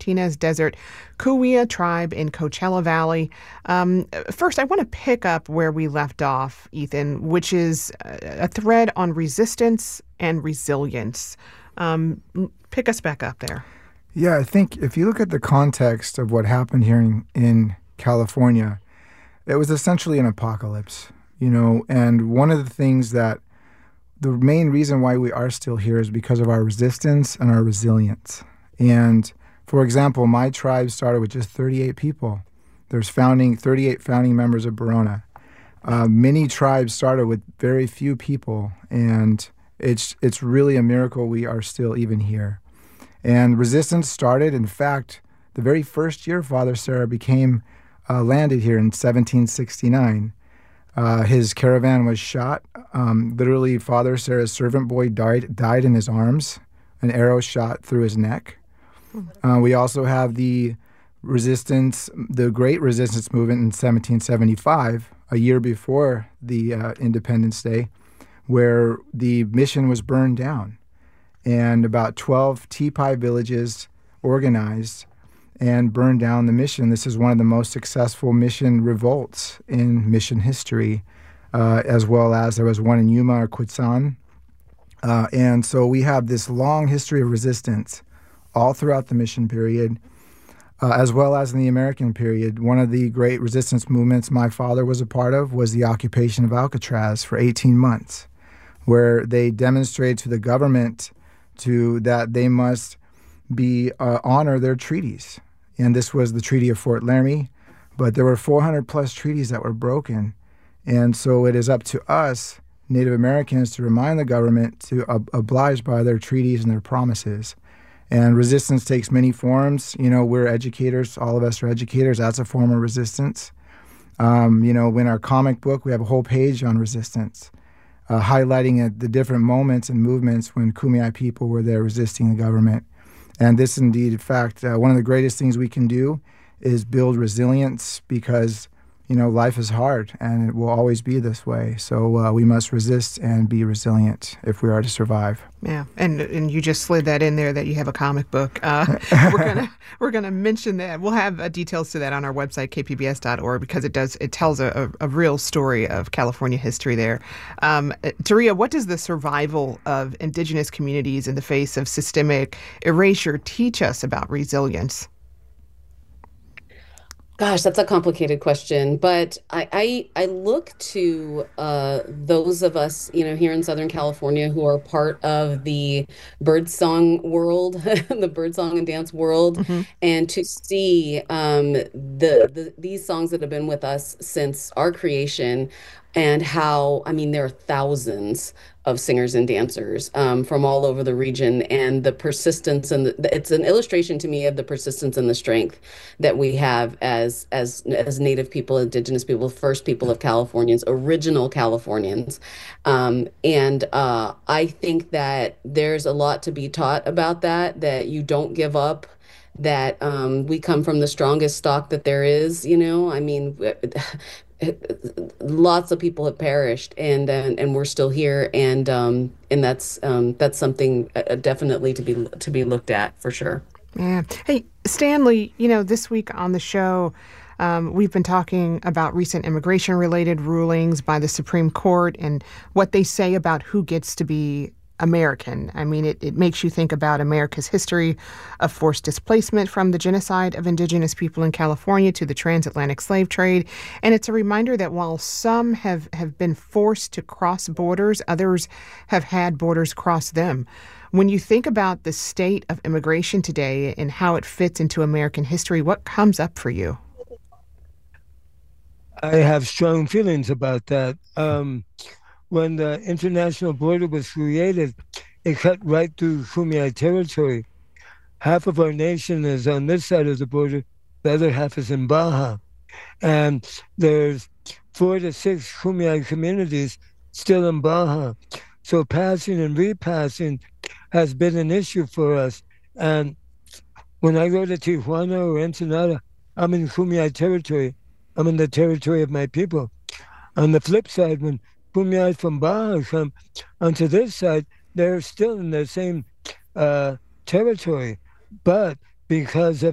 Martinez Desert Cahuilla tribe in Coachella Valley. First, I want to pick up where we left off, Ethan, which is a thread on resistance and resilience. Pick us back up there. Yeah, I think if you look at the context of what happened here in California, it was essentially an apocalypse, and one of the things that the main reason why we are still here is because of our resistance and our resilience. And for example, my tribe started with just 38 people. There's 38 founding members of Barona. Many tribes started with very few people, and it's really a miracle we are still even here. And resistance started, in fact, the very first year Father Serra landed here in 1769. His caravan was shot. Literally, Father Serra's servant boy died in his arms, an arrow shot through his neck. We also have the Great Resistance Movement in 1775, a year before the Independence Day, where the mission was burned down. And about 12 Teepai villages organized and burned down the mission. This is one of the most successful mission revolts in mission history, as well as there was one in Yuma or Quezon. And so we have this long history of resistance all throughout the mission period, as well as in the American period. One of the great resistance movements my father was a part of was the occupation of Alcatraz for 18 months, where they demonstrated to the government that they must honor their treaties. And this was the Treaty of Fort Laramie, but there were 400 plus treaties that were broken. And so it is up to us, Native Americans, to remind the government to oblige by their treaties and their promises. And resistance takes many forms. We're educators. All of us are educators. That's a form of resistance. In our comic book, we have a whole page on resistance, highlighting the different moments and movements when Kumeyaay people were there resisting the government. And this indeed, in fact, one of the greatest things we can do is build resilience, because, life is hard and it will always be this way. So we must resist and be resilient if we are to survive. Yeah, and you just slid that in there that you have a comic book. We're gonna mention that. We'll have details to that on our website, kpbs.org, because it tells a real story of California history there. Taria, what does the survival of indigenous communities in the face of systemic erasure teach us about resilience? Gosh, that's a complicated question, but I look to those of us, here in Southern California who are part of the birdsong world, the birdsong and dance world, mm-hmm. and to see these songs that have been with us since our creation, and how, there are thousands of singers and dancers from all over the region, and the persistence, and it's an illustration to me of the persistence and the strength that we have as Native people, Indigenous people, first people of Californians, original Californians. And I think that there's a lot to be taught about that you don't give up, that we come from the strongest stock that there is, lots of people have perished, and we're still here, and that's something definitely to be looked at for sure. Yeah. Hey, Stanley, this week on the show, we've been talking about recent immigration-related rulings by the Supreme Court and what they say about who gets to be American. It makes you think about America's history of forced displacement, from the genocide of indigenous people in California to the transatlantic slave trade. And it's a reminder that while some have been forced to cross borders, others have had borders cross them. When you think about the state of immigration today and how it fits into American history, what comes up for you? I have strong feelings about that. When the international border was created, it cut right through Kumeyaay territory. Half of our nation is on this side of the border, the other half is in Baja. And there's 4 to 6 Kumeyaay communities still in Baja. So passing and repassing has been an issue for us. And when I go to Tijuana or Ensenada, I'm in Kumeyaay territory. I'm in the territory of my people. On the flip side, when Kumeyaay from Baja come onto this side, they're still in the same territory. But because of